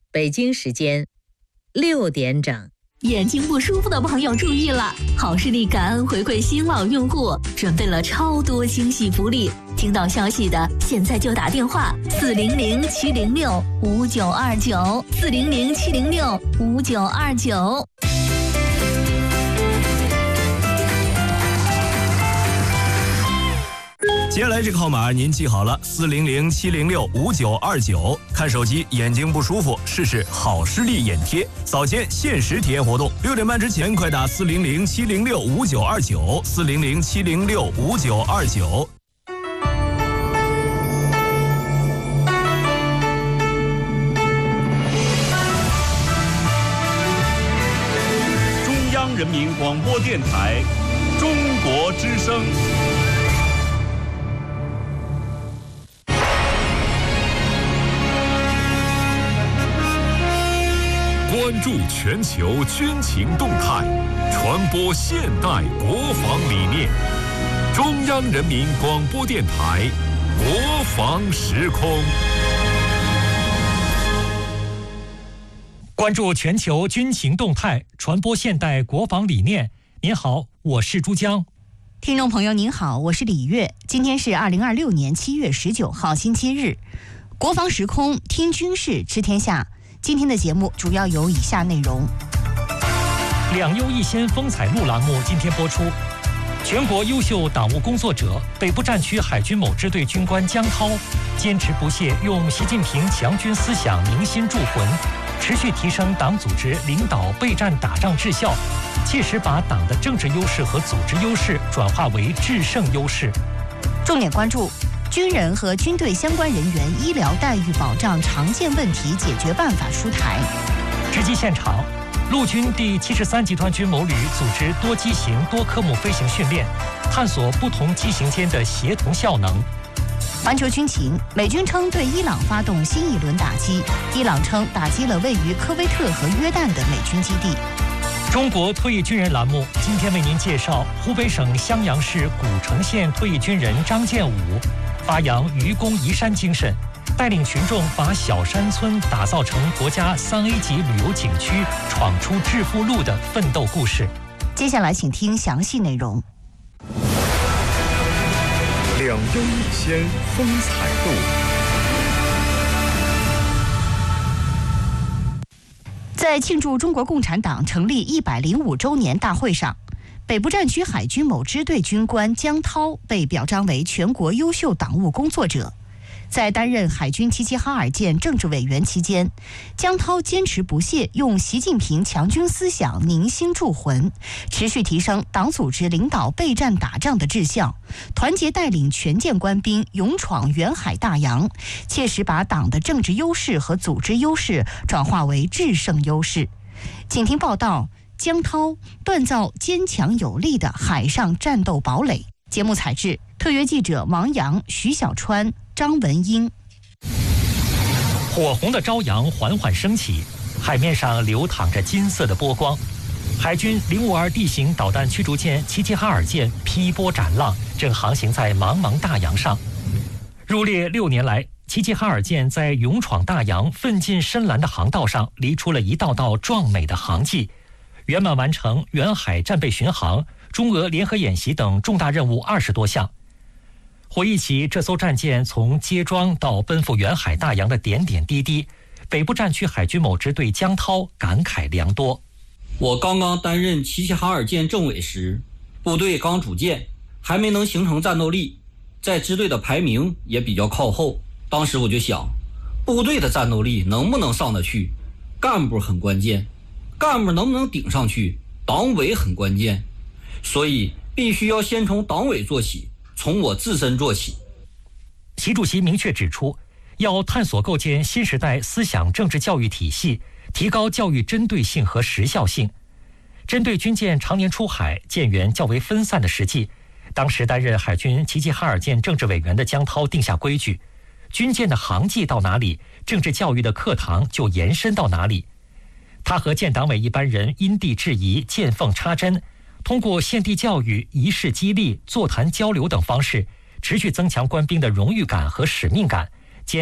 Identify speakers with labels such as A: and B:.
A: 北京时间6点整。
B: 眼睛不舒服的朋友注意了，好视力感恩回馈新老用户，准备了超多惊喜福利。听到消息的，现在就打电话400-706-5929，400-706-5929。
C: 接下来这个号码您记好了，400-706-5929。看手机眼睛不舒服，试试好视力眼贴，早间限时体验活动，6点半之前快打400-706-5929，400-706-5929。
D: 中央人民广播电台中国之声。
E: 关注全球军情动态，传播现代国防理念。中央人民广播电台国防时空。
F: 关注全球军情动态，传播现代国防理念。您好，我是珠江。
G: 听众朋友您好，我是李月。今天是2026年7月19号星期日，国防时空听军事知天下。今天的节目主要有以下内容：
F: 两优一先风采录栏目今天播出。全国优秀党务工作者、北部战区海军某支队军官江涛坚持不懈用习近平强军思想凝心铸魂，持续提升党组织领导备战打仗质效，切实把党的政治优势和组织优势转化为制胜优势。
G: 重点关注军人和军队相关人员医疗待遇保障常见问题解决办法出台。
F: 直击现场，陆军第73集团军某旅组织多机型多科目飞行训练，探索不同机型间的协同效能。
G: 环球军情，美军称对伊朗发动新一轮打击，伊朗称打击了位于科威特和约旦的美军基地。
F: 中国退役军人栏目今天为您介绍湖北省襄阳市古城县退役军人张建武发扬愚公移山精神，带领群众把小山村打造成国家3A 级旅游景区，闯出致富路的奋斗故事。
G: 接下来请听详细内容。
E: 两优一先风采录。
G: 在庆祝中国共产党成立105周年大会上，北部战区海军某支队军官江涛被表彰为全国优秀党务工作者。在担任海军齐齐哈尔舰政治委员期间，江涛坚持不懈用习近平强军思想凝心铸魂，持续提升党组织领导备战打仗的质效，团结带领全舰官兵勇闯远海大洋，切实把党的政治优势和组织优势转化为制胜优势。请听报道：江涛锻造坚强有力的海上战斗堡垒。节目采制特约记者王阳、徐小川、张文英。
F: 火红的朝阳缓缓升起，海面上流淌着金色的波光。海军052地形导弹驱逐舰齐齐哈尔舰劈波斩浪，正航行在茫茫大洋上。入列6年来，齐齐哈尔舰在勇闯大洋、奋进深蓝的航道上离出了一道道壮美的航迹，圆满完成远海战备巡航、中俄联合演习等重大任务20多项。回忆起这艘战舰从接装到奔赴远海大洋的点点滴滴，北部战区海军某支队江涛感慨良多。
H: 我刚刚担任齐齐哈尔舰政委时，部队刚组建，还没能形成战斗力，在支队的排名也比较靠后。当时我就想，部队的战斗力能不能上得去，干部很关键，干部能不能顶上去，党委很关键，所以必须要先从党委做起，从我自身做起。
F: 习主席明确指出，要探索构建新时代思想政治教育体系，提高教育针对性和时效性。针对军舰常年出海、舰员较为分散的实际，当时担任海军齐齐哈尔舰政治委员的江涛定下规矩：军舰的航迹到哪里，政治教育的课堂就延伸到哪里。他和舰党委一班人因地制宜、见缝插针，通过献地教育、仪式激励、座谈交流等方式，持续增强官兵的荣誉感和使命感，